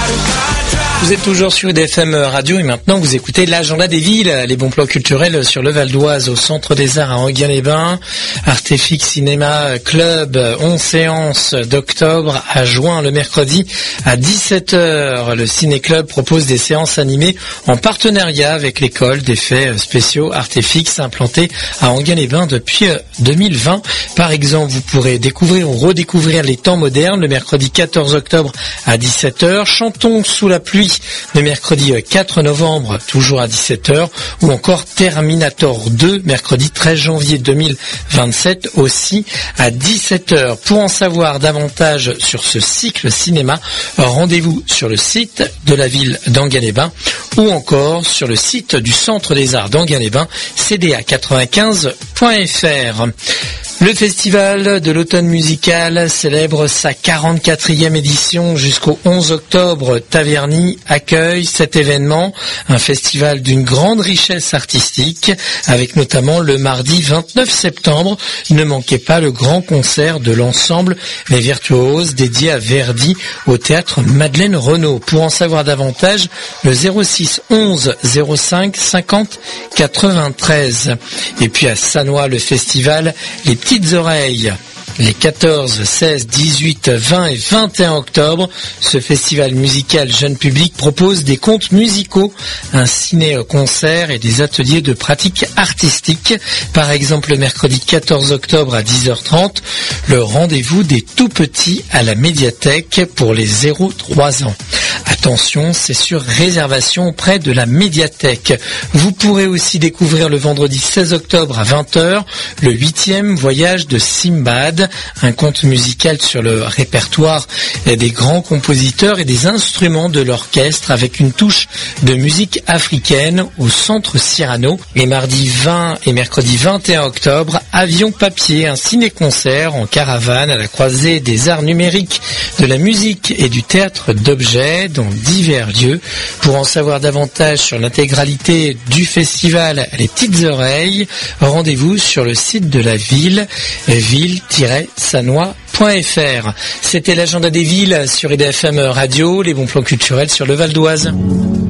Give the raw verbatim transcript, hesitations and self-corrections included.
Vous êtes toujours sur I D F M Radio et maintenant vous écoutez l'agenda des villes, les bons plans culturels sur le Val d'Oise, au Centre des Arts à Enghien-les-Bains. Artefix Cinéma Club, onze séances d'octobre à juin, le mercredi à dix-sept heures. Le Ciné Club propose des séances animées en partenariat avec l'école d'effets spéciaux Artefix implantée à Enghien-les-Bains depuis deux mille vingt. Par exemple, vous pourrez découvrir ou redécouvrir les temps modernes le mercredi quatorze octobre à dix-sept heures. Chantons sous la pluie le mercredi quatre novembre, toujours à dix-sept heures, ou encore Terminator deux, mercredi treize janvier deux mille vingt-sept, aussi à dix-sept heures. Pour en savoir davantage sur ce cycle cinéma, rendez-vous sur le site de la ville d'Enghien-les-Bains ou encore sur le site du Centre des Arts d'Enghien-les-Bains, c d a quatre-vingt-quinze point f r. Le festival de l'automne musical célèbre sa quarante-quatrième édition jusqu'au onze octobre. Taverny accueille cet événement, un festival d'une grande richesse artistique, avec notamment le mardi vingt-neuf septembre. Ne manquez pas le grand concert de l'ensemble Les Virtuoses dédié à Verdi au théâtre Madeleine Renaud. Pour en savoir davantage, le zéro six onze zéro cinq cinquante quatre-vingt-treize. Et puis à Sannois, le festival Les Petites Oreilles. Les quatorze, seize, dix-huit, vingt et vingt et un octobre, ce festival musical jeune public propose des contes musicaux, un ciné-concert et des ateliers de pratique artistique. Par exemple, le mercredi quatorze octobre à dix heures trente, le rendez-vous des tout-petits à la médiathèque pour les zéro trois ans. Attention, c'est sur réservation auprès de la médiathèque. Vous pourrez aussi découvrir le vendredi seize octobre à vingt heures le huitième voyage de Simbad, un conte musical sur le répertoire des grands compositeurs et des instruments de l'orchestre avec une touche de musique africaine au Centre Cyrano. Et mardi vingt et mercredi vingt et un octobre, Avion Papier, un ciné-concert en caravane à la croisée des arts numériques, de la musique et du théâtre d'objets dans divers lieux. Pour en savoir davantage sur l'intégralité du festival Les Petites Oreilles, rendez-vous sur le site de la ville, ville tiret sannois point f r. C'était l'agenda des villes sur I D F M Radio, les bons plans culturels sur le Val d'Oise.